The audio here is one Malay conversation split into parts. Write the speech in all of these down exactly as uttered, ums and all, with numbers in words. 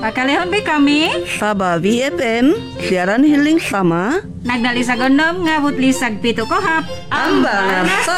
Pakalihon bi kami Sabah V F M, siaran healing sama nagdali sa gondom ngabot lisag pito kohap Ambang Asa.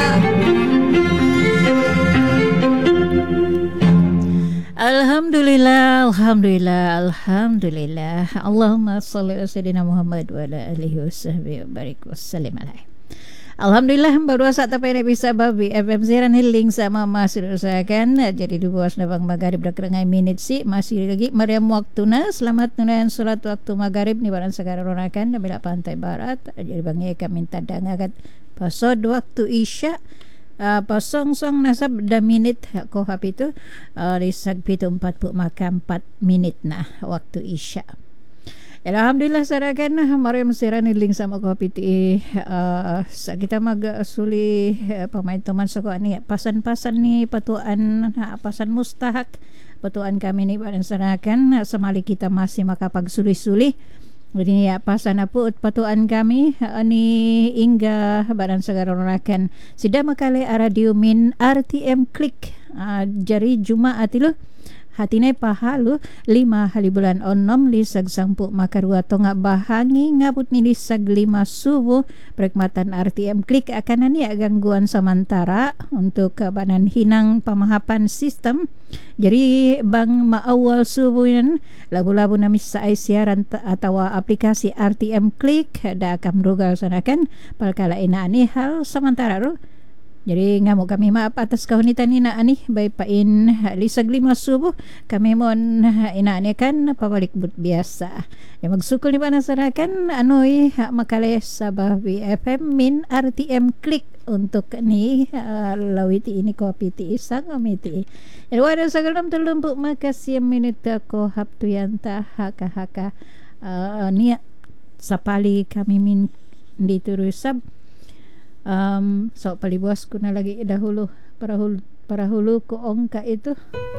Alhamdulillah, Alhamdulillah, Alhamdulillah. Allahumma salli ala sayyidina Muhammad wa ala alihi wa sahbihi wa barik wa sallim alaihi. Alhamdulillah, baru saat apa yang bisa babi F M siaran healing sama masih usahakan. Jadi di bawah nabang magharib dah kerengai minit si masih lagi meriam waktu na. Selamat nunayan salat waktu magharib ni barang sekarang ronakan bila pantai barat. Jadi bangi kami minta dangakat pasod waktu isya. Uh, pasong song nasab dah minit ko hap itu uh, risag pito empat puluh maka empat minit na waktu isya. Alhamdulillah sarakan mari siaran healing sama ko piti uh, sa kita mag suli uh, pamain teman sako ni pasan-pasan ni patuan uh, pasan mustahak patuan kami ni barang sarakan uh, semali kita masih makapag suli-suli. Jadi ya pasan apa patuan kami uh, ni hingga barang sekarang rakan sida makale radio min R T M klik uh, jari Jumaat itu hatinay pahalu lima hari bulan onom lisag sampu makarua tonga bahangi ngabut ni lisag lima subuh perkhidmatan R T M klik akan ni gangguan sementara untuk kebanan hinang pemahapan sistem. Jadi bang maawal subuh yan labu-labu na misa ay siaran atau aplikasi R T M klik da akan merugal sanakan palkala ina ani hal sementara ro. Jadi ngamu kami maaf atas kahunitan ina ani bay pain lisag lima subuh kami mon ina ani kan pabalik but biasa. Ya magsukul ni panasarakan anoy makale Sabah V F M min R T M klik untuk ni uh, lawiti ini kopi ti isang amiti. Ya wala sa galam tulumpu makasih minit ko haptu yanta haka haka uh, niya sapali kami min diturusab. Um, so palibuas ko na lagi dahulu para hulu para hulu ko ongka itu